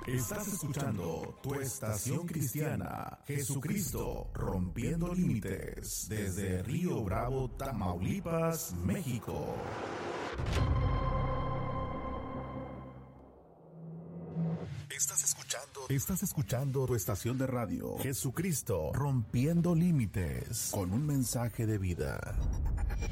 Estás escuchando tu estación cristiana, Jesucristo rompiendo límites, desde Río Bravo, Tamaulipas, México. Estás escuchando tu estación de radio, Jesucristo rompiendo límites, con un mensaje de vida.